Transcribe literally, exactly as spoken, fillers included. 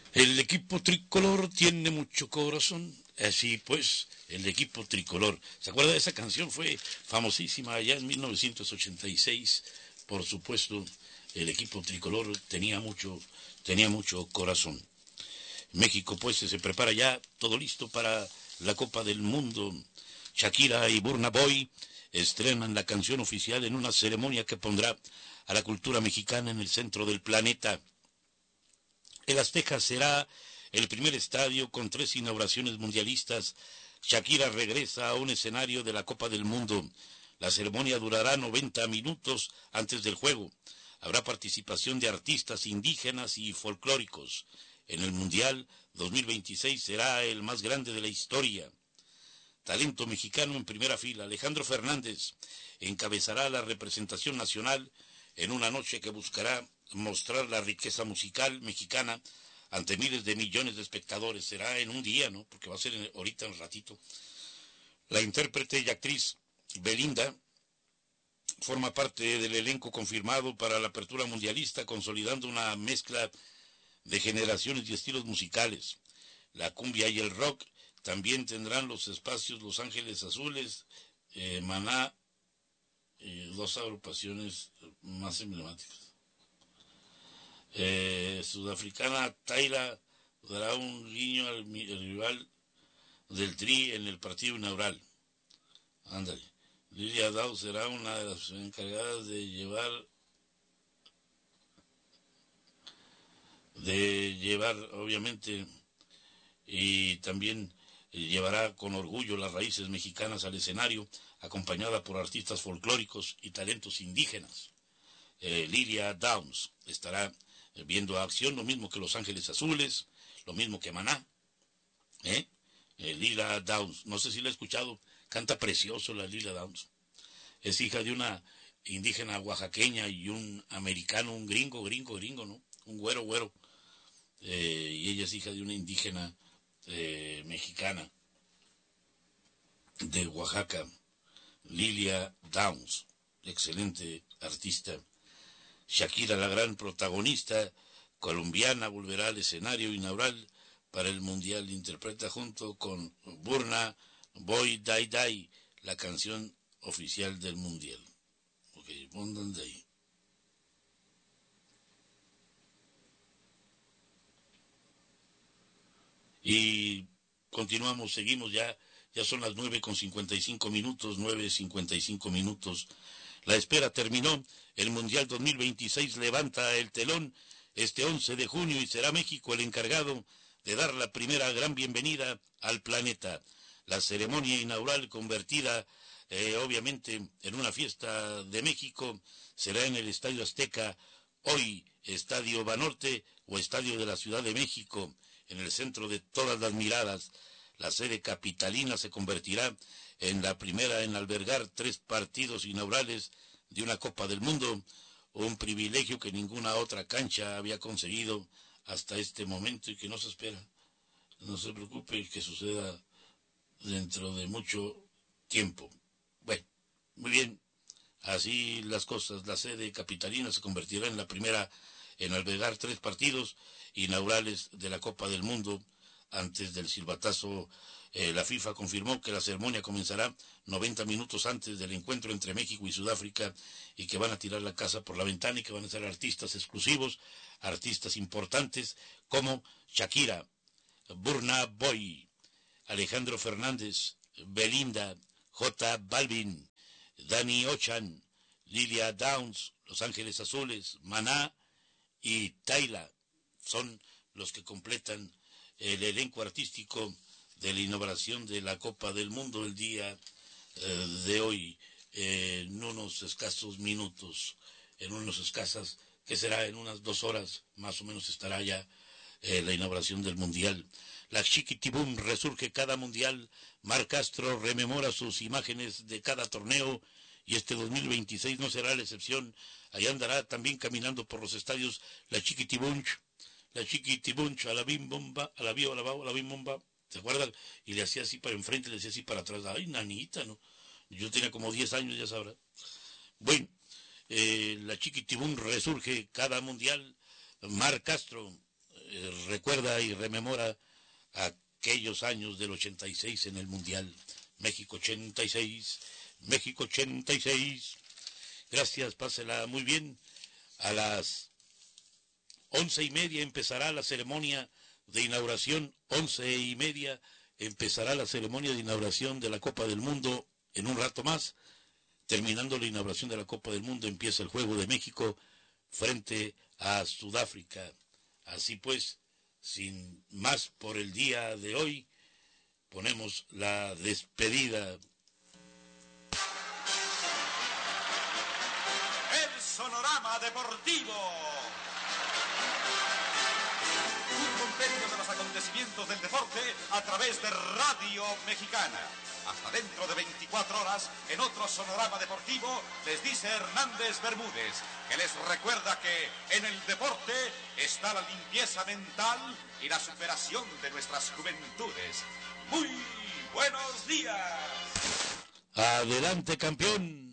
El equipo tricolor tiene mucho corazón. Así pues, el equipo tricolor. ¿Se acuerda de esa canción? Fue famosísima allá en mil novecientos ochenta y seis. Por supuesto, el equipo tricolor tenía mucho, tenía mucho corazón. México, pues, se prepara ya, todo listo para la Copa del Mundo. Shakira y Burna Boy estrenan la canción oficial en una ceremonia que pondrá a la cultura mexicana en el centro del planeta. El Azteca será el primer estadio con tres inauguraciones mundialistas. Shakira regresa a un escenario de la Copa del Mundo. La ceremonia durará noventa minutos antes del juego. Habrá participación de artistas indígenas y folclóricos. En el Mundial dos mil veintiséis será el más grande de la historia. Talento mexicano en primera fila. Alejandro Fernández encabezará la representación nacional en una noche que buscará mostrar la riqueza musical mexicana ante miles de millones de espectadores. Será en un día, ¿no? Porque va a ser en, ahorita en un ratito. La intérprete y actriz Belinda forma parte del elenco confirmado para la apertura mundialista, consolidando una mezcla de generaciones y estilos musicales. La cumbia y el rock también tendrán los espacios Los Ángeles Azules, eh, Maná, eh, dos agrupaciones más emblemáticas. Eh, sudafricana Tyla dará un guiño al, al rival del Tri en el partido inaugural. Ándale. Lilia Dow será una de las encargadas de llevar de llevar obviamente y también llevará con orgullo las raíces mexicanas al escenario, acompañada por artistas folclóricos y talentos indígenas. Eh, Lilia Downs estará viendo a acción, lo mismo que Los Ángeles Azules, lo mismo que Maná. ¿eh? Eh, Lilia Downs, no sé si la he escuchado, canta precioso la Lilia Downs. Es hija de una indígena oaxaqueña y un americano, un gringo, gringo, gringo, ¿no? Un güero, güero. Eh, y ella es hija de una indígena eh, mexicana de Oaxaca, Lilia Downs, excelente artista. Shakira, la gran protagonista colombiana, volverá al escenario inaugural para el Mundial. Interpreta junto con Burna Boy Dai Dai la canción oficial del Mundial. Ok, pongan de ahí. Y continuamos, seguimos ya, ya son las nueve con cincuenta y cinco minutos, nueve cincuenta y cinco minutos. La espera terminó, el Mundial dos mil veintiséis levanta el telón este once de junio y será México el encargado de dar la primera gran bienvenida al planeta. La ceremonia inaugural convertida eh, obviamente en una fiesta de México será en el Estadio Azteca, hoy Estadio Banorte o Estadio de la Ciudad de México, en el centro de todas las miradas. La sede capitalina se convertirá en la primera en albergar tres partidos inaugurales de una Copa del Mundo, un privilegio que ninguna otra cancha había conseguido hasta este momento y que no se espera. No se preocupe que suceda dentro de mucho tiempo. Bueno, muy bien, así las cosas. La sede capitalina se convertirá en la primera en albergar tres partidos inaugurales de la Copa del Mundo. Antes del silbatazo, eh, la FIFA confirmó que la ceremonia comenzará noventa minutos antes del encuentro entre México y Sudáfrica y que van a tirar la casa por la ventana y que van a ser artistas exclusivos, artistas importantes como Shakira, Burna Boy, Alejandro Fernández, Belinda, J Balvin, Danny Ochan, Lilia Downs, Los Ángeles Azules, Maná y Tyla son los que completan el elenco artístico de la inauguración de la Copa del Mundo el día eh, de hoy, eh, en unos escasos minutos, en unos escasas, que será en unas dos horas más o menos estará ya eh, la inauguración del Mundial. La Chiquitibum resurge cada Mundial, Mar Castro rememora sus imágenes de cada torneo y este dos mil veintiséis no será la excepción. Allá andará también caminando por los estadios la Chiquitibunch, la Chiquitibunch, a la bim bomba, a la bio, a la bao, a la bim bomba, ¿se acuerdan? Y le hacía así para enfrente, le hacía así para atrás. Ay, nanita, ¿no? Yo tenía como diez años, ya sabrá. Bueno, eh, la Chiquitibum resurge cada Mundial. Mar Castro eh, recuerda y rememora aquellos años del ochenta y seis en el Mundial. México ochenta y seis, México ochenta y seis. Gracias, pásela muy bien. A las once y media empezará la ceremonia de inauguración. Once y media empezará la ceremonia de inauguración de la Copa del Mundo. En un rato más, terminando la inauguración de la Copa del Mundo, empieza el juego de México frente a Sudáfrica. Así pues, sin más por el día de hoy, ponemos la despedida. El Sonorama Deportivo. Un compendio de los acontecimientos del deporte a través de Radio Mexicana. Hasta dentro de veinticuatro horas, en otro Sonorama Deportivo, les dice Hernández Bermúdez, que les recuerda que en el deporte está la limpieza mental y la superación de nuestras juventudes. Muy buenos días. Adelante, campeón.